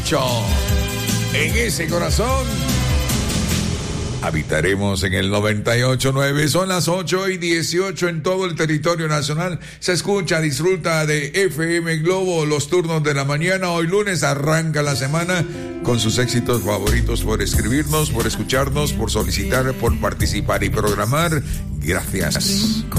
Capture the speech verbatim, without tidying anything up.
ocho. En ese corazón habitaremos en el noventa y ocho punto nueve. Son las ocho y dieciocho en todo el territorio nacional. Se escucha, disfruta de F M Globo, los turnos de la mañana. Hoy lunes arranca la semana con sus éxitos favoritos. Por escribirnos, por escucharnos, por solicitar, por participar y programar. Gracias.